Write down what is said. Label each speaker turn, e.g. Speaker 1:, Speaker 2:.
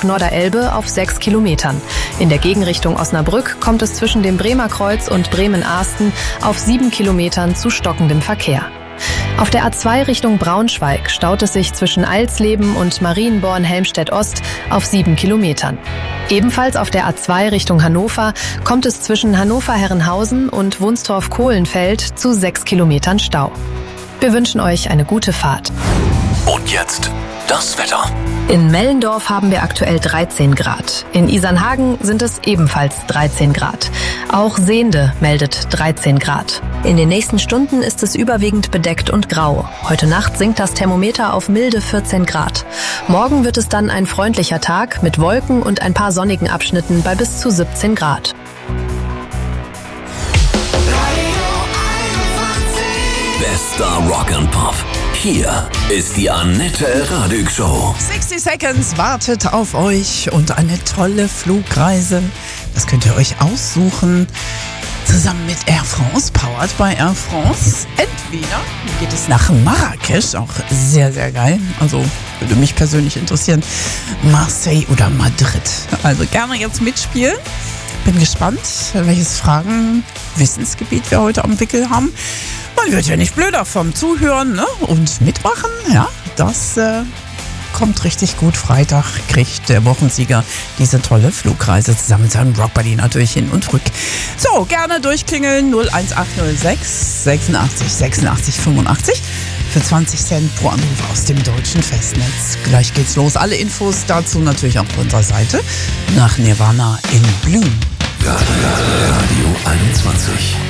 Speaker 1: Norderelbe auf 6 Kilometern. In der Gegenrichtung Osnabrück kommt es zwischen dem Bremer Kreuz und Bremen-Ahsten auf 7 Kilometern zu stockendem Verkehr. Auf der A2 Richtung Braunschweig staut es sich zwischen Alsleben und Marienborn-Helmstedt-Ost auf 7 Kilometern. Ebenfalls auf der A2 Richtung Hannover kommt es zwischen Hannover-Herrenhausen und Wunstorf-Kohlenfeld zu 6 Kilometern Stau. Wir wünschen euch eine gute Fahrt.
Speaker 2: Und jetzt das Wetter.
Speaker 1: In Mellendorf haben wir aktuell 13 Grad. In Isernhagen sind es ebenfalls 13 Grad. Auch Sehnde meldet 13 Grad. In den nächsten Stunden ist es überwiegend bedeckt und grau. Heute Nacht sinkt das Thermometer auf milde 14 Grad. Morgen wird es dann ein freundlicher Tag mit Wolken und ein paar sonnigen Abschnitten bei bis zu 17 Grad.
Speaker 2: Bester Rock and Pop. Hier ist die Annette Radig Show.
Speaker 3: 60 Seconds wartet auf euch und eine tolle Flugreise. Das könnt ihr euch aussuchen. Zusammen mit Air France, powered by Air France. Entweder geht es nach Marrakesch, auch sehr, sehr geil. Also würde mich persönlich interessieren. Marseille oder Madrid. Also gerne jetzt mitspielen. Bin gespannt, welches Fragen-Wissensgebiet wir heute am Wickel haben. Man wird ja nicht blöder vom Zuhören, ne? Und mitmachen. Ja, das kommt richtig gut. Freitag kriegt der Wochensieger diese tolle Flugreise zusammen mit seinem Rockbuddy natürlich hin und zurück. So, gerne durchklingeln 01806 86 86 85 für 20 Cent pro Anruf aus dem deutschen Festnetz. Gleich geht's los. Alle Infos dazu natürlich auf unserer Seite nach Nirvana in Bloom.
Speaker 2: Radio 21.